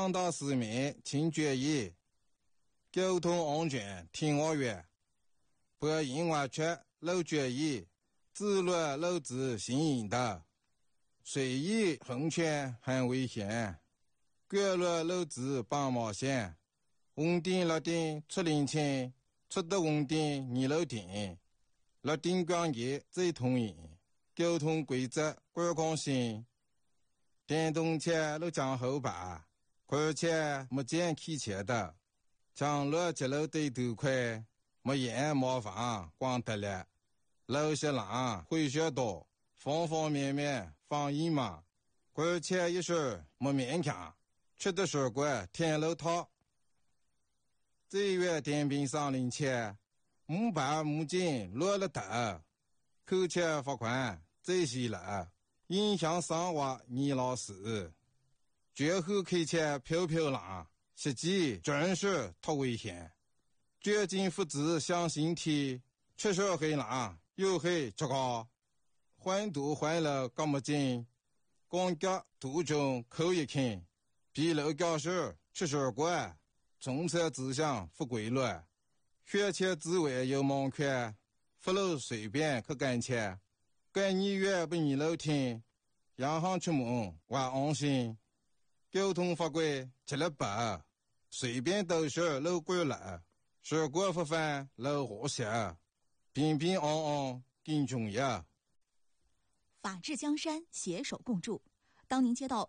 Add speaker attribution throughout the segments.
Speaker 1: 广大市民请注意，交通安全听我话，不因为缺路注意，自乱路子行引导，随意横穿很危险，过路路子帮忙线，红灯绿灯出领清，出的红灯你路停，绿灯光节最通行，交通规则观光性，电动车路将后排，而且没见开车的，将路接路对头快，没烟麻烦光得了，路些浪会学多，方方面面防疫嘛，而且一时没勉强，吃的水果天路套，这月电瓶上领钱，木板木筋落了头，扣钱罚款这些了，影响生活你老师。绝后开车飘飘浪，实际真是太危险。绝境复制向身体，确实很浪，又很糟糕。环堵环了这么近，光脚途中扣一看，比路教室吃水果，从车指向不规律，学车之外有盲圈，不路随便去赶车，赶你越不你路听，洋行出门我安心。交通法规吃了白，随便都是路过了，水果不犯路和谐，平平安安更重要。
Speaker 2: 法治江山，携手共筑。当您接到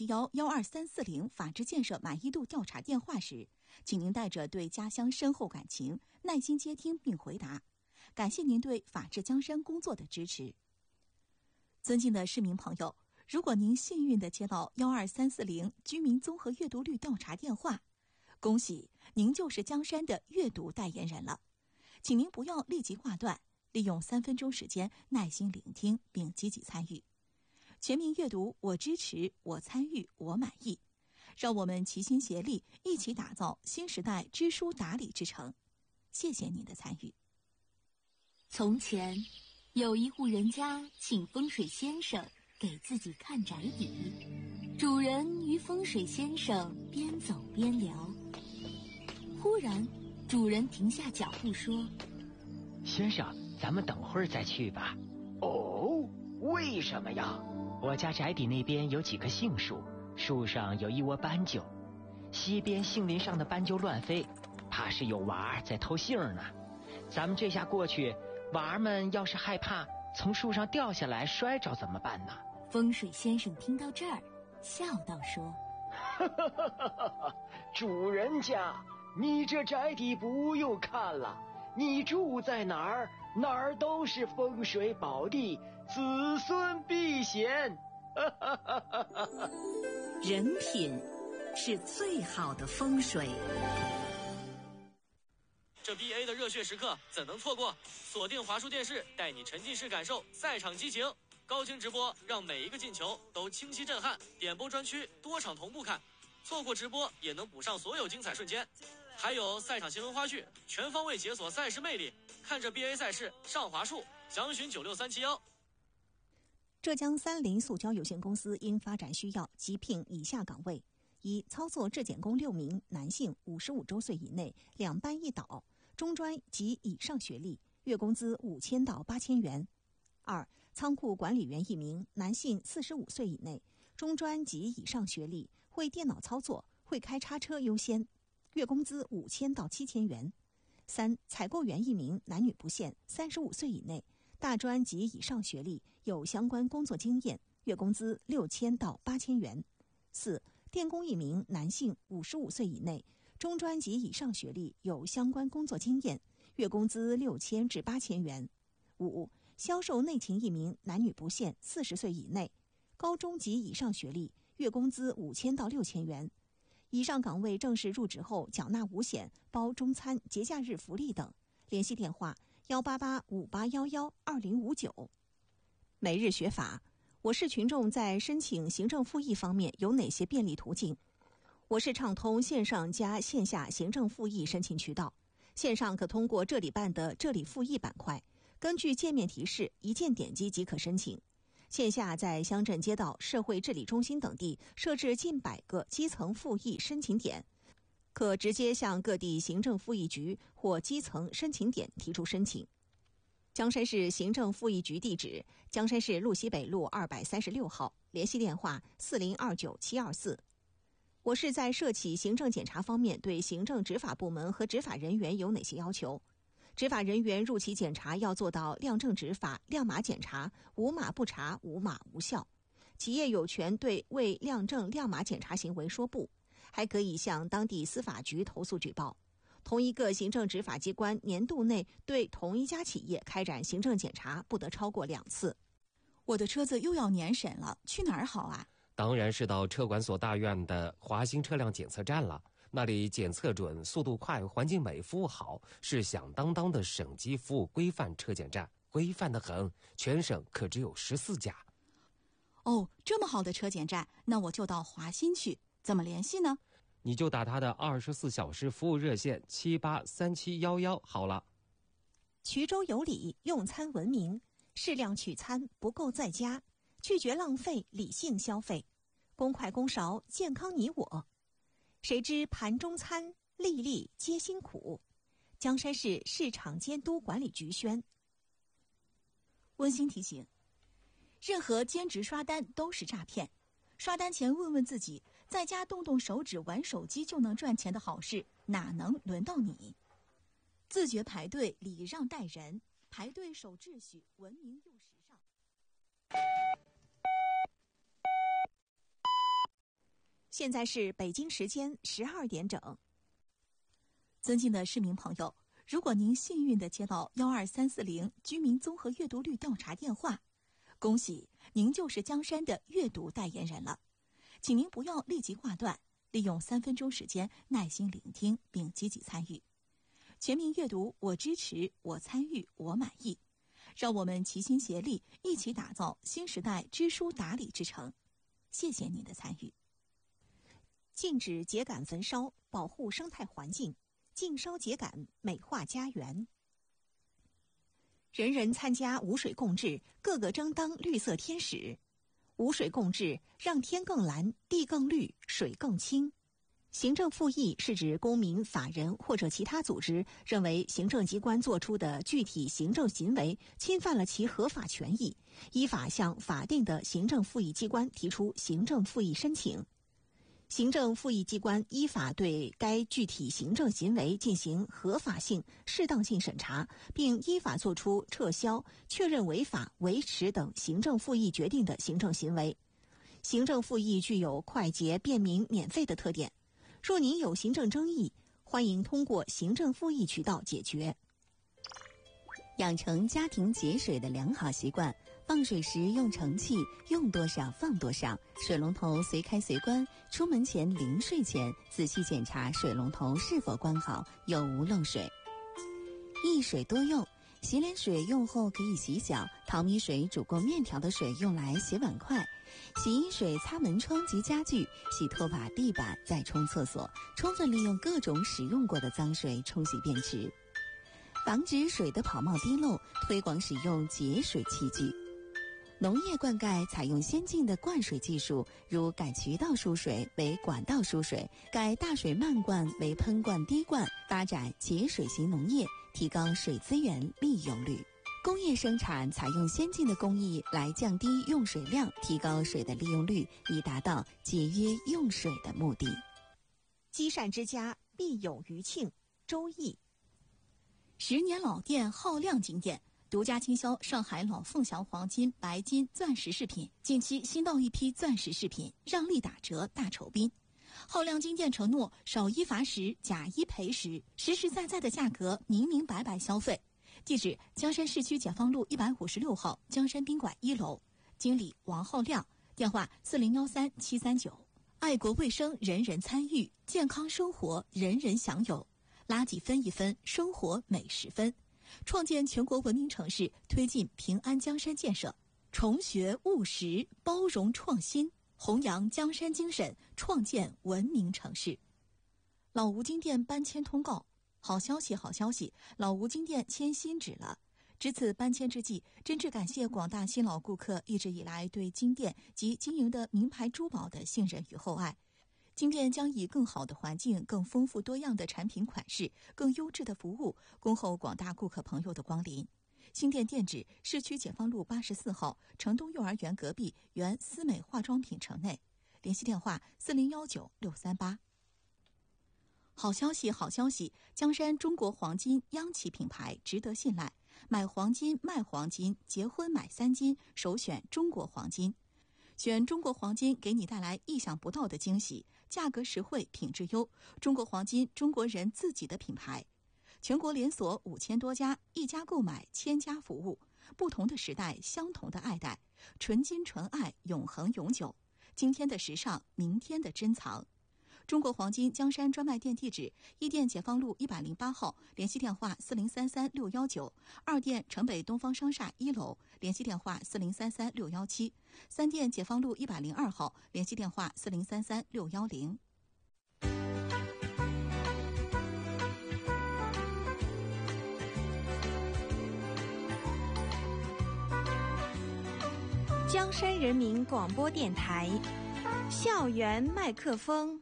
Speaker 2: 0571-12340法治建设满意度调查电话时，请您带着对家乡深厚感情，耐心接听并回答。感谢您对法治江山工作的支持。尊敬的市民朋友，如果您幸运地接到12340居民综合阅读率调查电话，恭喜您就是江山的阅读代言人了。请您不要立即挂断，利用3分钟时间耐心聆听并积极参与。全民阅读，我支持，我参与，我满意。让我们齐心协力，一起打造新时代知书达理之城。谢谢您的参与。
Speaker 3: 从前，有一户人家请风水先生给自己看宅邸，主人与风水先生边走边聊。忽然，主人停下脚步说：“
Speaker 4: 先生，咱们等会儿再去吧。”“
Speaker 5: 哦，为什么呀？”“
Speaker 4: 我家宅邸那边有几棵杏树，树上有一窝斑鸠，西边杏林上的斑鸠乱飞，怕是有娃儿在偷杏呢。咱们这下过去，娃儿们要是害怕从树上掉下来摔着怎么办呢？”
Speaker 3: 风水先生听到这儿，笑道说：“
Speaker 5: 主人家，你这宅邸不用看了，你住在哪儿，哪儿都是风水宝地，子孙避险。”
Speaker 6: 人品是最好的风水。
Speaker 7: 这 BA 的热血时刻怎能错过？锁定华数电视，带你沉浸式感受赛场激情。高清直播让每一个进球都清晰震撼，点播专区多场同步看，错过直播也能补上所有精彩瞬间。还有赛场新闻花絮，全方位解锁赛事魅力。看着 BA 赛事上华数，详询96371。
Speaker 2: 浙江三菱塑胶有限公司因发展需要急聘以下岗位：一、操作质检工6名，男性，55周岁以内，2班1导，中专及以上学历，月工资5000到8000元。2、仓库管理员1名，男性，45岁以内，中专及以上学历，会电脑操作，会开叉车优先，月工资5000到7000元。3、采购员1名，男女不限，35岁以内，大专及以上学历，有相关工作经验，月工资6000到8000元。4、电工1名，男性，55岁以内，中专及以上学历，有相关工作经验，月工资6000至8000元。5、销售内勤1名，男女不限，40岁以内，高中及以上学历，月工资5000到6000元。以上岗位正式入职后缴纳5险，包中餐、节假日福利等。联系电话18858112059。每日学法，我市群众在申请行政复议方面有哪些便利途径？我市畅通线上加线下行政复议申请渠道。线上可通过这里办的这里复议板块，根据界面提示一键点击即可申请。 线下在乡镇街道、社会治理中心等地设置近100个基层复议申请点，可直接向各地行政复议局或基层申请点提出申请。江山市行政复议局地址：江山市路西北路236号，联系电话4029-724。我市在涉起行政检查方面，对行政执法部门和执法人员有哪些要求？执法人员入其检查要做到亮正执法、亮码检查，无码不查，无码无效。企业有权对未亮正亮码检查行为说不，还可以向当地司法局投诉举报。同一个行政执法机关年度内对同一家企业开展行政检查不得超过2次。
Speaker 8: 我的车子又要年审了，去哪儿好啊？
Speaker 9: 当然是到车管所大院的华兴车辆检测站了。那里检测准、速度快、环境美、服务好，是响当当的省级服务规范车检站，规范得很，全省可只有14家。
Speaker 8: 哦，这么好的车检站，那我就到华新去，怎么联系呢？
Speaker 9: 你就打他的24小时服务热线783711好了。
Speaker 2: 衢州有礼，用餐文明，适量取餐，不够在家，拒绝浪费，理性消费，公筷公勺，健康你我。谁知盘中餐，粒粒皆辛苦。江山市市场监督管理局宣。
Speaker 8: 温馨提醒：任何兼职刷单都是诈骗。刷单前问问自己，在家动动手指玩手机就能赚钱的好事，哪能轮到你？自觉排队，礼让待人，排队守秩序，文明又时尚。
Speaker 2: 现在是北京时间12点整。
Speaker 8: 尊敬的市民朋友，如果您幸运地接到12340居民综合阅读率调查电话，恭喜您就是江山的阅读代言人了。请您不要立即挂断，利用3分钟时间耐心聆听并积极参与。全民阅读，我支持，我参与，我满意。让我们齐心协力，一起打造新时代知书达理之城。谢谢您的参与。
Speaker 2: 禁止秸秆焚烧，保护生态环境；禁烧秸秆，美化家园。人人参加无水共治，个个争当绿色天使。无水共治，让天更蓝，地更绿，水更清。行政复议是指公民、法人或者其他组织认为行政机关作出的具体行政行为侵犯了其合法权益，依法向法定的行政复议机关提出行政复议申请。行政复议机关依法对该具体行政行为进行合法性、适当性审查，并依法作出撤销、确认违法、维持等行政复议决定的行政行为。行政复议具有快捷、便民、免费的特点。若您有行政争议，欢迎通过行政复议渠道解决。
Speaker 10: 养成家庭节水的良好习惯，放水时用盛器，用多少放多少，水龙头随开随关，出门前临睡前仔细检查水龙头是否关好，有无漏水。一水多用，洗脸水用后可以洗脚，淘米水煮过面条的水用来洗碗筷，洗衣水擦门窗及家具，洗拖把、地板，再冲厕所，充分利用各种使用过的脏水冲洗便池。防止水的跑冒滴漏，推广使用节水器具。农业灌溉采用先进的灌水技术，如改渠道输水为管道输水，改大水漫灌为喷灌滴灌，发展节水型农业，提高水资源利用率。工业生产采用先进的工艺来降低用水量，提高水的利用率，以达到节约用水的目的。
Speaker 2: 积善之家必有余庆。周易。
Speaker 8: 10年老店浩亮金店独家经销上海老凤祥黄金、白金、钻石饰品，近期新到一批钻石饰品，让利打折大酬宾。浩亮金店承诺少一罚10，假一赔10，实实在在的价格，明明白白消费。地址：江山市区解放路156号江山宾馆1楼，经理王浩亮，电话4013-739。爱国卫生，人人参与；健康生活，人人享有。垃圾分一分，生活每10分。创建全国文明城市，推进平安江山建设，重学务实，包容创新，弘扬江山精神，创建文明城市。老吴金店搬迁通告。好消息，好消息！老吴金店迁新址了， 值此搬迁之际，真挚感谢广大新老顾客一直以来对金店及经营的名牌珠宝的信任与厚爱。金店将以更好的环境、更丰富多样的产品款式、更优质的服务，恭候广大顾客朋友的光临。新店店址：市区解放路84号城东幼儿园隔壁原思美化妆品城内。联系电话：4019-638。好消息，好消息！江山中国黄金央企品牌，值得信赖。买黄金、卖黄金，结婚买3金，首选中国黄金。选中国黄金，给你带来意想不到的惊喜，价格实惠，品质优。中国黄金，中国人自己的品牌。全国连锁5000多家，一家购买1000家服务。不同的时代，相同的爱戴，纯金纯爱，永恒永久。今天的时尚，明天的珍藏。中国黄金江山专卖店地址：一店解放路108号，联系电话4033-619；二店城北东方商厦1楼，联系电话4033-617；三店解放路102号，联系电话4033-610。
Speaker 2: 江山人民广播电台，校园麦克风。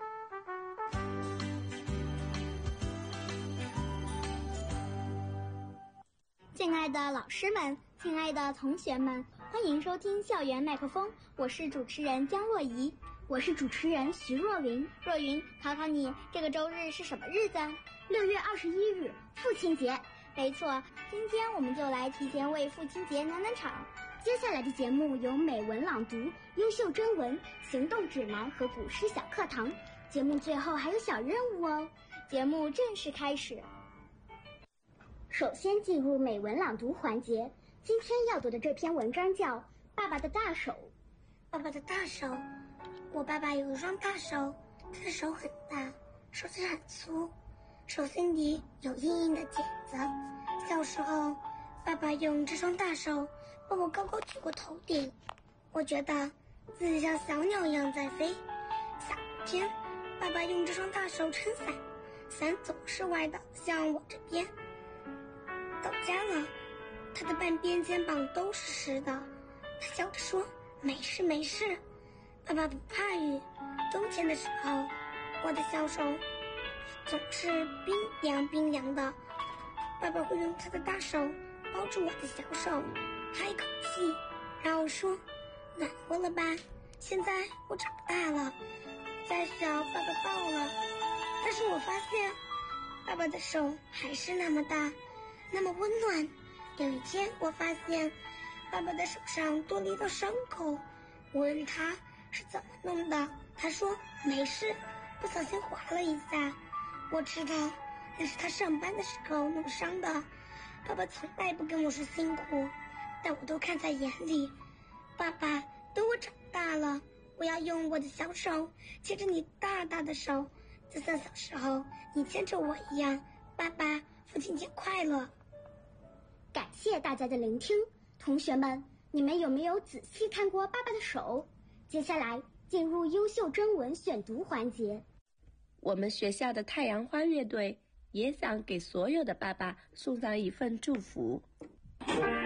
Speaker 11: 亲爱的老师们，亲爱的同学们，欢迎收听校园麦克风，我是主持人江若怡。
Speaker 12: 我是主持人徐若云。
Speaker 11: 若云，考考你，这个周日是什么日子
Speaker 12: ？6月21日，父亲节。
Speaker 11: 没错，今天我们就来提前为父亲节暖暖场。
Speaker 12: 接下来的节目有美文朗读、优秀征文、行动指南和古诗小课堂。节目最后还有小任务哦。
Speaker 11: 节目正式开始。
Speaker 12: 首先进入美文朗读环节，今天要读的这篇文章叫《爸爸的大手》。
Speaker 13: 爸爸的大手，我爸爸有一双大手，他的手很大，手指很粗，手心里有硬硬的茧子。小时候，爸爸用这双大手把我高高举过头顶，我觉得自己像小鸟一样在飞。下雨天，爸爸用这双大手撑伞，伞总是歪倒向我这边。到家了，他的半边肩膀都是湿的，他笑着说：“没事没事。”爸爸不怕雨，冬天的时候，我的小手总是冰凉冰凉的。爸爸会用他的大手包住我的小手，哈一口气，然后说：“暖和了吧？现在我长大了，再小爸爸抱了。”但是我发现，爸爸的手还是那么大，那么温暖。有一天，我发现爸爸的手上多了一道伤口，我问他是怎么弄的，他说没事，不小心划了一下。我知道那是他上班的时候弄伤的。爸爸从来不跟我说辛苦，但我都看在眼里。爸爸，等我长大了，我要用我的小手牵着你大大的手，就像小时候你牵着我一样。爸爸，父亲节快乐！
Speaker 12: 感谢大家的聆听，同学们，你们有没有仔细看过爸爸的手？接下来进入优秀征文选读环节。
Speaker 14: 我们学校的太阳花乐队也想给所有的爸爸送上一份祝福。